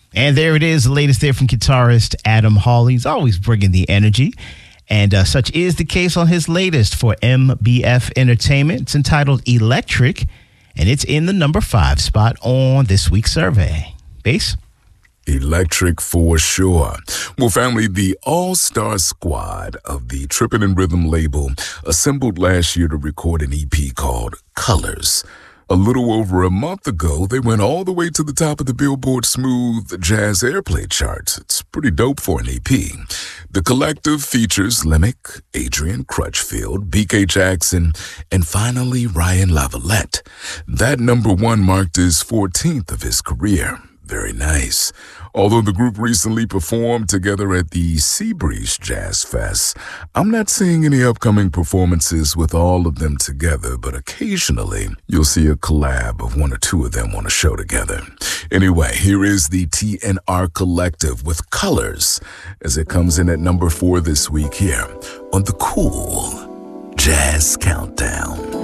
And there it is, the latest there from guitarist Adam Hawley. He's always bringing the energy. And such is the case on his latest for MBF Entertainment. It's entitled Electric, and it's in the number 5 spot on this week's survey. Bass? Electric for sure. Well, family, the all-star squad of the Trippin' and Rhythm label assembled last year to record an EP called Colors. A little over a month ago, they went all the way to the top of the Billboard Smooth Jazz Airplay charts. It's pretty dope for an EP. The collective features Lemick, Adrian Crutchfield, BK Jackson, and finally Ryan Lavalette. That number 1 marked his 14th of his career. Very nice. Although the group recently performed together at the Seabreeze Jazz Fest, I'm not seeing any upcoming performances with all of them together, but occasionally you'll see a collab of 1 or 2 of them on a show together. Anyway, here is the TNR Collective with Colors as it comes in at number 4 this week here on the Cool Jazz Countdown.